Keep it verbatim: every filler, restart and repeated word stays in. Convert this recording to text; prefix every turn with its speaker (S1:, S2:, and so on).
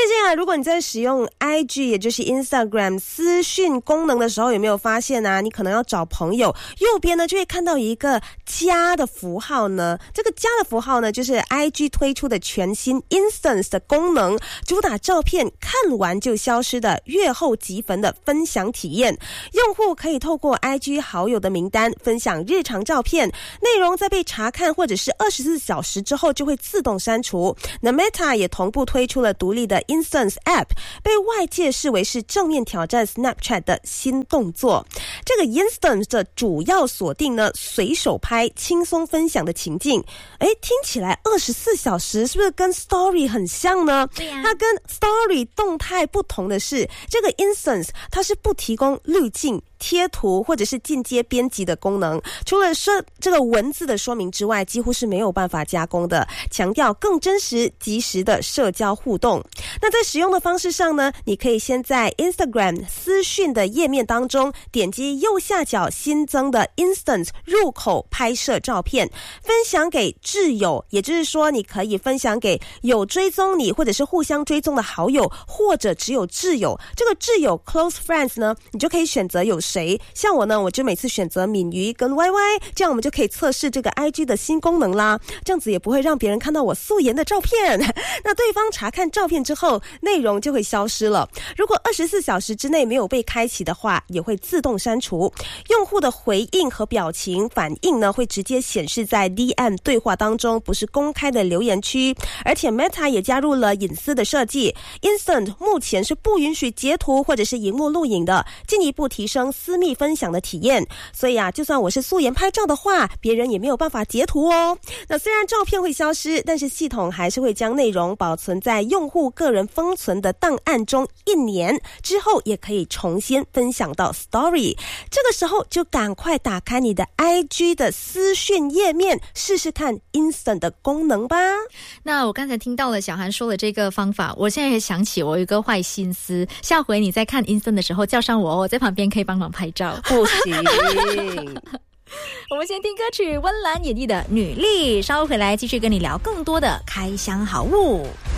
S1: 近啊，如果你在使用 I G 也就是 Instagram 私讯功能的时候，有没有发现啊，你可能要找朋友，右边呢就会看到一个加的符号呢，这个加的符号呢就是 I G 推出的全新 Instance 的功能，主打照片看完就消失的阅后即焚的分享体验。用户可以透过 I G 好友的名单分享日常照片，内容在被查看或者是二十四小时之后就会自动删除。那 Meta 也同步推出了独立的 Instance App， 被外界视为是正面挑战 Snapchat 的新动作。这个 Instance 的主要锁定呢，随手拍、轻松分享的情境。诶，听起来二十四小时是不是跟 Story 很像呢？
S2: 对呀、啊，
S1: 它跟 Story 动态不同的是，这个 Instance 它是不提供滤镜、贴图或者是进阶编辑的功能，除了说这个文字的说明之外，几乎是没有办法加工的，强调更真实及时的社交互动。那在使用的方式上呢，你可以先在 Instagram 私讯的页面当中点击右下角新增的 Instance 入口拍摄照片，分享给挚友，也就是说你可以分享给有追踪你或者是互相追踪的好友，或者只有挚友。这个挚友 Close Friends 呢，你就可以选择有谁，像我呢，我就每次选择敏瑜跟 Y Y， 这样我们就可以测试这个 I G 的新功能啦，这样子也不会让别人看到我素颜的照片。那对方查看照片之后，内容就会消失了。如果二十四小时之内没有被开启的话，也会自动删除。用户的回应和表情反应呢，会直接显示在 D M 对话当中，不是公开的留言区。而且 Meta 也加入了隐私的设计 ，Instant 目前是不允许截图或者是荧幕录影的，进一步提升私密分享的体验。所以啊，就算我是素颜拍照的话，别人也没有办法截图哦。那虽然照片会消失，但是系统还是会将内容保存在用户个人封存的档案中一年之后，也可以重新分享到 Story。这个时候就赶快打开你的 I G 的私讯页面，试试看 Instant 的功能吧。
S2: 那我刚才听到了小韩说的这个方法，我现在也想起我有一个坏心思，下回你在看 Instant 的时候叫上我，我在旁边可以帮忙拍照。
S1: 不行。
S2: 我们先听歌曲温岚演绎的《女力》，稍后回来继续跟你聊更多的开箱好物。